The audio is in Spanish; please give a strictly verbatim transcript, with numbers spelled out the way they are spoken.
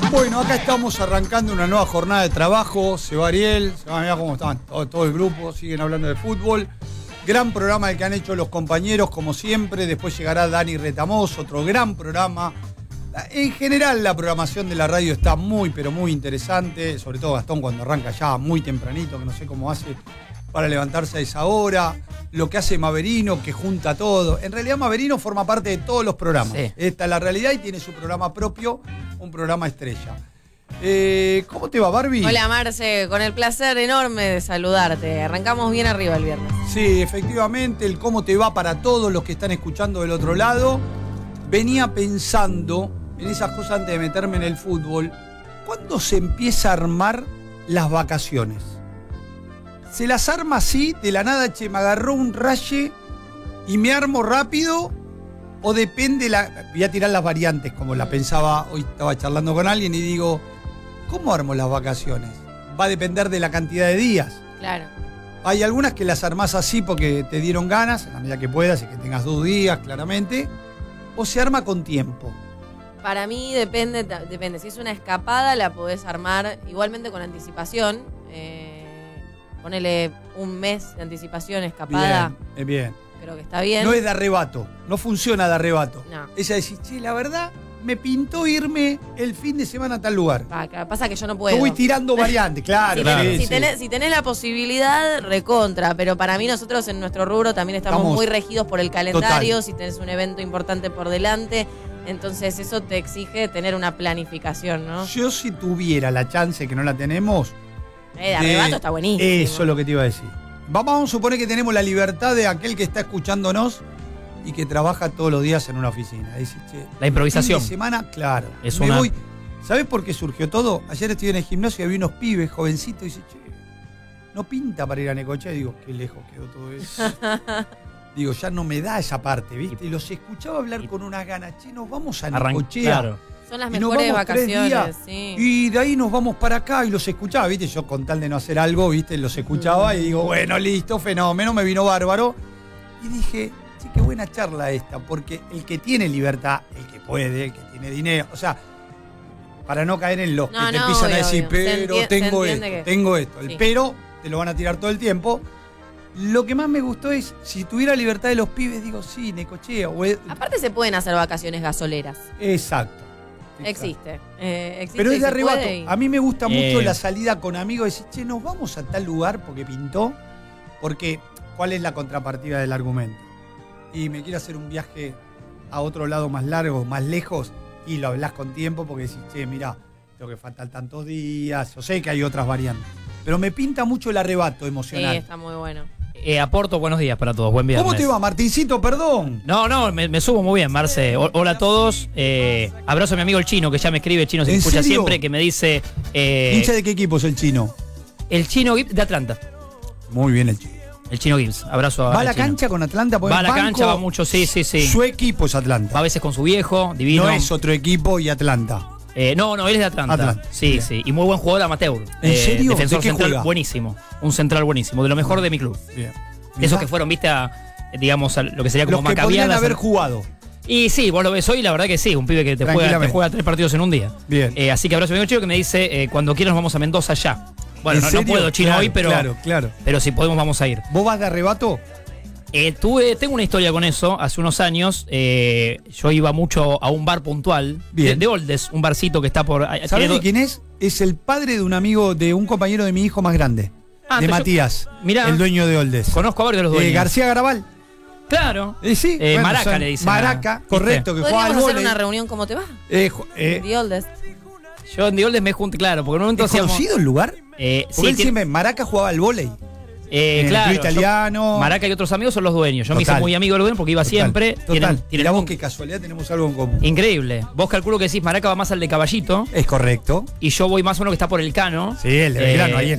Bueno, acá estamos arrancando una nueva jornada de trabajo. Se va Ariel, se va, mirá cómo estaban todo, todo el grupo, siguen hablando de fútbol. Gran programa el que han hecho los compañeros, como siempre. Después llegará Dani Retamoso, otro gran programa. En general, la programación de la radio está muy, pero muy interesante. Sobre todo Gastón cuando arranca ya muy tempranito, que no sé cómo hace para levantarse a esa hora. Lo que hace Maverino, que junta todo. En realidad Maverino forma parte de todos los programas. Sí. Esta es la realidad y tiene su programa propio, un programa estrella. Eh, ¿Cómo te va, Barbie? Hola, Marce, con el placer enorme de saludarte. Arrancamos bien arriba el viernes. Sí, efectivamente, el cómo te va para todos los que están escuchando del otro lado. Venía pensando en esas cosas antes de meterme en el fútbol. ¿Cuándo se empieza a armar las vacaciones? ¿Se las arma así, de la nada, che, me agarró un raye y me armo rápido? ¿O depende la...? Voy a tirar las variantes, como la pensaba, hoy estaba charlando con alguien y digo, ¿cómo armo las vacaciones? Va a depender de la cantidad de días. Claro. Hay algunas que las armás así porque te dieron ganas, en la medida que puedas y que tengas dos días, claramente. ¿O se arma con tiempo? Para mí depende, depende. Si es una escapada, la podés armar igualmente con anticipación. Eh, ponele un mes de anticipación, escapada. Bien, bien. Creo que está bien. No es de arrebato, no funciona de arrebato. No. Ella dice, che, la verdad, me pintó irme el fin de semana a tal lugar. Ah, pasa que yo no puedo. Yo voy tirando variantes, claro. si, claro. Tenés, Sí, si, tenés, si tenés la posibilidad, recontra. Pero para mí nosotros en nuestro rubro también estamos, estamos muy regidos por el calendario. Total. Si tenés un evento importante por delante. Entonces eso te exige tener una planificación, ¿no? Yo si tuviera la chance, que no la tenemos... Eh, de arrebato está buenísimo. Eso es lo que te iba a decir. Vamos a suponer que tenemos la libertad de aquel que está escuchándonos y que trabaja todos los días en una oficina. Dice, che, la improvisación. Fin de semana, claro. Es me una... voy. ¿Sabés por qué surgió todo? Ayer estuve en el gimnasio y había unos pibes jovencitos y dice, che, no pinta para ir a Necochea. Y digo, qué lejos quedó todo eso. Digo, ya no me da esa parte, ¿viste? Y los escuchaba hablar con unas ganas. Che, nos vamos a Necochea. Claro. Son las mejores vacaciones, sí. Y de ahí nos vamos para acá y los escuchaba, ¿viste? Yo con tal de no hacer algo, ¿viste? Los escuchaba mm. y digo, bueno, listo, fenómeno, me vino bárbaro. Y dije, che, qué buena charla esta, porque el que tiene libertad, el que puede, el que tiene dinero, o sea, para no caer en los no, que te no, empiezan obvio, a decir, obvio. pero enti- tengo esto, que... tengo esto. El sí. pero te lo van a tirar todo el tiempo. Lo que más me gustó es, si tuviera libertad de los pibes, digo, sí, Necochea. O es... Aparte se pueden hacer vacaciones gasoleras. Exacto. Existe, eh, existe. Pero es de arrebato. Y... A mí me gusta eh. mucho la salida con amigos. Decir, che, nos vamos a tal lugar porque pintó. Porque, ¿cuál es la contrapartida del argumento? Y me quiero hacer un viaje a otro lado más largo, más lejos, y lo hablas con tiempo porque decís, che, mirá, tengo que faltar tantos días. Yo sé que hay otras variantes. Pero me pinta mucho el arrebato emocional. Sí, está muy bueno. Eh, aporto buenos días para todos, buen viernes. ¿Cómo te va, Martincito? Perdón. No, no, me, me subo muy bien, Marce. O, hola a todos. Eh, abrazo a mi amigo el Chino, que ya me escribe, el Chino se escucha serio? siempre, que me dice... Eh, ¿Hincha de qué equipo es el Chino? El Chino Gibbs de Atlanta. Muy bien el Chino. El Chino Gibbs, abrazo a ¿Va a la Chino. cancha con Atlanta? Va a la banco, cancha, va mucho, sí, sí, sí. Su equipo es Atlanta. Va a veces con su viejo, divino. No es otro equipo y Atlanta. Eh, no, no, él es de Atlanta. Atlanta. Sí, Bien. sí. Y muy buen jugador amateur. ¿En eh, serio? Defensor ¿De qué central juega? buenísimo. Un central buenísimo, de lo mejor de mi club. Bien. Esos que fueron, viste, a, digamos, a lo que sería como los que macabiadas. podrían haber jugado. Y sí, vos lo ves hoy, la verdad que sí, un pibe que te juega, te juega tres partidos en un día. Bien. Eh, así que abrazo a mi amigo Chino que me dice, eh, cuando quieras nos vamos a Mendoza ya. Bueno, no, no puedo, Chino, claro, hoy, pero, claro, claro. pero si podemos vamos a ir. ¿Vos vas de arrebato? Eh, tuve, tengo una historia con eso. Hace unos años eh, yo iba mucho a un bar puntual. Bien. De, de Oldes, un barcito que está por... ¿Sabés de quién es? Es el padre de un amigo, de un compañero de mi hijo más grande. Ah, de yo- Matías, mirá. el dueño de Oldes. Conozco a varios de los dueños. Eh, García Garabal. Claro. Eh, sí. Eh, bueno, Maraca son- le dicen. Maraca, ¿viste? correcto, que juega al Podríamos hacer vóley. una reunión, ¿cómo te va? Eh, jo- eh, The Oldest. Yo en The Oldes me junté, claro, porque en un momento ¿Es hacíamos... conocido el lugar? Eh, Porque sí, él tiene- siempre, Maraca jugaba al vóley. eh, en claro. el club italiano. yo- Maraca y otros amigos son los dueños. Yo me hice Total. muy amigo de los dueños porque iba Total, siempre. Total. Tienen, tienen Mirá vos un- qué casualidad, tenemos algo en común. Increíble. Vos calculo que decís Maraca va más al de Caballito Es correcto. y yo voy más o menos que está por el Cano. Sí, el de Eh, Belgrano, ahí en